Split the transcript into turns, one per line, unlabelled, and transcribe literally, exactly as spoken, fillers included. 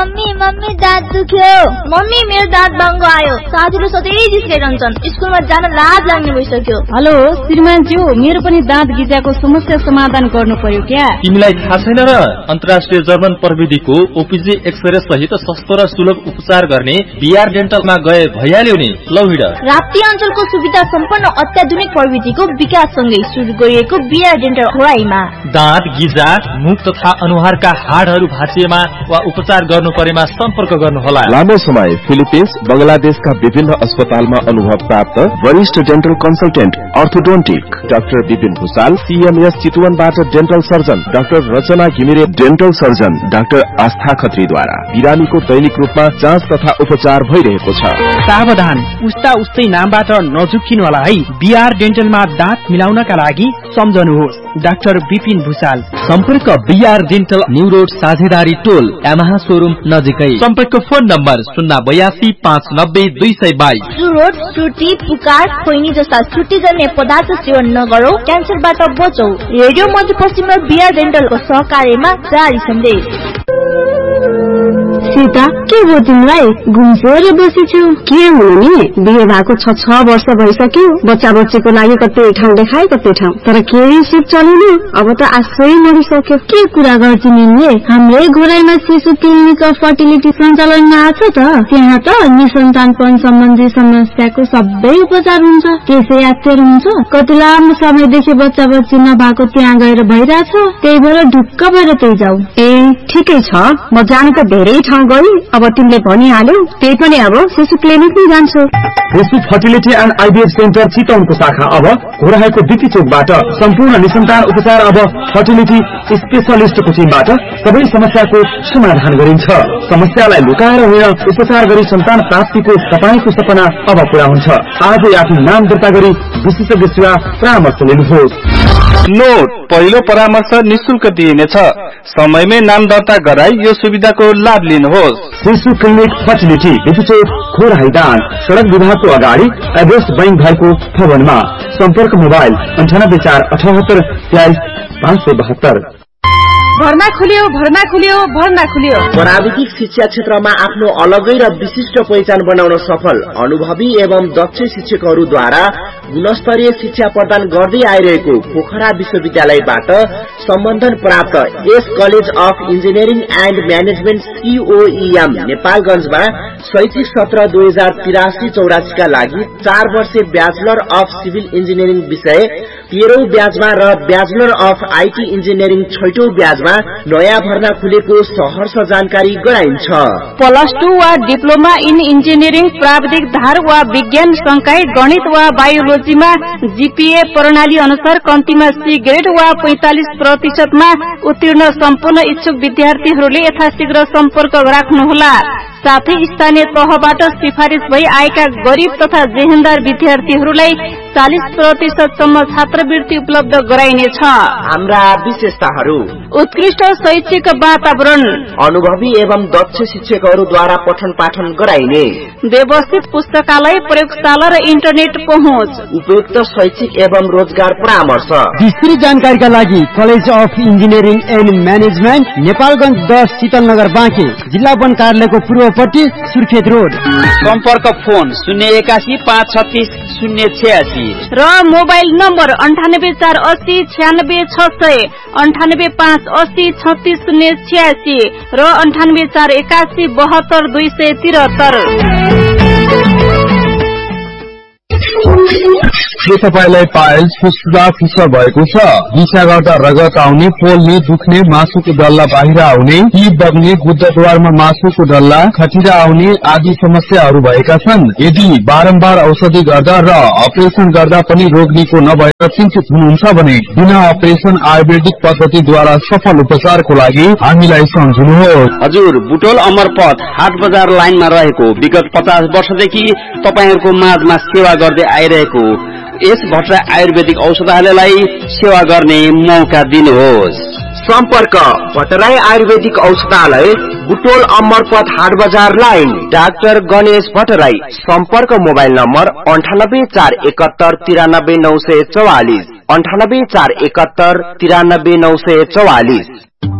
Mummy mummy दाँत दुख्यो।
Mummy मेरो दाँत बाङ्गो आयो। साथीले सधैँ जिस्काइरहन्छन्। स्कुलमा जान लाज लाग्ने भइसक्यो।
हेलो श्रीमानज्यू, मेरो पनि दाँत गिजाको समस्या समाधान गर्नु पर्यो क्या?
तिमीलाई थाहा छैन र? अन्तर्राष्ट्रिय जर्मन प्रविधिको ओपीजी एक्सरे सहित सस्तो र सुलभ उपचार गर्ने बीआर डेन्टलमा गए भइहाल्यो नि। लौ हिँड।
राप्ती अञ्चलको सुविधा सम्पन्न अत्याधुनिक प्रविधिको विकाससँगै सुरु गरिएको बीआर डेन्टल खोराईमा
दाँत गिजा, मुख तथा अनुहारका हाडहरू भाँचिएमा वा उपचार गर्नु परेमा सम्पर्क गर्नुहोला।
लामो समय फिलिपिन्स, बंगलादेशका विभिन्न अस्पतालमा अनुभव प्राप्त वरिष्ठ dental consultant orthodontic doctor Vipin Bhusal, CMS चितवनबाट dental surgeon doctor रचना घिमिरे, डेन्टल सर्जन डाक्टर आस्था खत्रीद्वारा बिरामीको दैनिक रूपमा जाँच तथा उपचार भइरहेको छ।
सावधान, उस्ता उस्तै नामबाट नझुक्किनु होला है। बीआर डेन्टलमा दाँत मिलाउनका लागि सम्झनुहोस् डाक्टर विपिन भुसाल।
सम्पर्क बीआर डेन्टल न्यू रोड साझेदारी टोल यामाहा शोरूम नजिकै। सम्पर्क फोन नम्बर शून्य बयासी पाँच नब्बे दुई सय बाइस।
चुरोट, चुटी, पुकार, खोइनी जस्ता चुटीजन्य पदार्थ सेवन नगरौ, क्यान्सरबाट बचौ। रेडियो मध्यपश्चिम र बीआर डेन्टलको सहकार्यमा जारी सन्देश।
सीता, के हो तिमीलाई? घुम्सोर बसेछु। के हुनु नि, बिहे भएको छ छ वर्ष भइसक्यो। बच्चा बच्चीको लागि कतै ठाउँ देखाए कतै ठाउँ, तर केही सिप चलेन। अब त आशै मरिसक्यो। के कुरा गर्छु निले? हाम्रै घोराईमा शिशु क्लिनिक अफ फर्टिलिटी सञ्चालनमा आएको छ त। त्यहाँ त निसन्तानपन सम्बन्धी समस्याको सबै उपचार हुन्छ। त्यसै यात्रा हुन्छ। कति लामो समयदेखि बच्चा बच्ची नभएको त्यहाँ गएर भइरहेछ। त्यही भएर ढुक्क भएर त्यही जाऊ। ए ठिकै छ, म जानु त धेरै ठाउँ गई। अब तिमीले भनिहाल्यौ, त्यही पनि अब शिशु क्लिनिक नै जान्छु।
शिशु फर्टिलिटी एन्ड आइभीएफ सेन्टर चितवनको शाखा अब घोराईको बिटी चोकबाट सम्पूर्ण निसन्तान उपचार अब फर्टिलिटी स्पेशलिस्टको टिमबाट सबै समस्याको समाधान गरिन्छ। समस्यालाई लुकाएर होइन, उपचार गरी सन्तान प्राप्तिको तपाईको सपना अब पूरा हुन्छ। आजै आफ्नो नाम दर्ता गरी विशेषज्ञ सेवा परामर्श लिनुहोस्।
नोट, पहिलो परामर्श निशुल्क दिइनेछ। समयमै नाम दर्ता गराई यो सुविधाको लाभ लिनुहोस्।
शिशु क्लिनिक फर्टिलिटी बिटीचोक खोराई दाङ, सड़क विभागको अगाडि एभरेस्ट बैंक भएको भवनमा। सम्पर्क मोबाइल अन्ठानब्बे चार अठहत्तर तेइस पाँच सय बहत्तर।
भर्ना खुल्यो भर्ना खुल्यो भर्ना खुल्यो।
प्राविधिक शिक्षा क्षेत्रमा आफ्नो अलगै र विशिष्ट पहिचान बनाउन सफल अनुभवी एवं दक्ष शिक्षकहरूद्वारा गुणस्तरीय शिक्षा प्रदान गर्दै आइरहेको पोखरा विश्वविद्यालयबाट सम्बन्धन प्राप्त S college of engineering and management सीओईएम नेपालगञ्जमा शैक्षिक सत्र दुई हजार तिरासी चौरासी का लागि चार वर्षे ब्याचलर अफ सिभिल इन्जिनियरिङ विषय तेह्रौं ब्याजमा र ब्याचलर अफ आईटी इन्जिनियरिङ छैटौं ब्याजमा नयाँ भर्ना खुलेको सहर्ष जानकारी गराइन्छ।
प्लस टू वा डिप्लोमा इन इन्जिनियरिङ प्राविधिक धार वा विज्ञान संकाय गणित वा बायोलोजीमा जीपीए प्रणाली अनुसार कम्तीमा सी ग्रेड वा पैंतालिस प्रतिशतमा उत्तीर्ण सम्पूर्ण इच्छुक विद्यार्थीहरूले यथाशीघ्र सम्पर्क राख्नुहोला। साथै स्थानीय तहबाट सिफारिश भई आएका गरीब तथा जेहेन्दार विद्यार्थीहरूलाई चालीस प्रतिशतसम्म छात्रवृत्ति उपलब्ध गराइनेछ।
हाम्रा विशेषताहरू:
उत्कृष्ट शैक्षिक वातावरण,
अनुभवी एवं दक्ष शिक्षकहरूद्वारा पठन पाठन गराइने,
व्यवस्थित पुस्तकालय, प्रयोगशाला र इन्टरनेट पहुँच,
उपयुक्त शैक्षिक एवं रोजगार परामर्श।
विस्तृत जानकारीका लागि college of engineering and management, Nepalgunj दस, शीतलनगर बाँके, जिल्ला वन कार्यालयको पूर्वपट्टि, सुर्खेत रोड।
सम्पर्क फोन शून्य एकासी पाँच छत्तीस शून्य छयासी
र मोबाइल नम्बर अन्ठानब्बे चार अस्सी छ्यानब्बे छ सय, अन्ठानब्बे पाँच अस्सी छत्तीस शून्य छयासी र अन्ठानब्बे चार एकासी बहत्तर दुई सय त्रिहत्तर।
के तपाईलाई पाइल्स फुस्फुसा फिसर भएको छ? दिशा गर्दा रगत आउने, पोल्ने, दुख्ने, मासुको डल्ला बाहिर आउने, पिप बग्ने, गुद्दद्वारमा मासुको डल्ला, खटिरा आउने आदि समस्याहरू भएका छन्? यदि बारम्बार औषधि गर्दा र अपरेसन गर्दा पनि रोग निको नभएर चिन्तित हुनुहुन्छ भने बिना अपरेसन आयुर्वेदिक पद्धतिद्वारा सफल उपचारको लागि हामीलाई सम्झनुहोस्।
हजुर, बुटोल अमरपथ हाट बजार लाइनमा रहेको विगत पचास वर्षदेखि तपाईहरूको माझमा सेवा गर्दै आइरहेको यस भट्टराई आयुर्वेदिक औषधालयलाई सेवा गर्ने मौका दिनुहोस्।
सम्पर्क भट्टराई आयुर्वेदिक औषधालय, बुटोल अमरपथ हाट बजार लाइन, डाक्टर गणेश भट्टराई। सम्पर्क मोबाइल नम्बर अन्ठानब्बे चार एकहत्तर तिरानब्बे नौ सय चौवालिस, अन्ठानब्बे चार एकहत्तर तिरानब्बे नौ सय चौवालिस।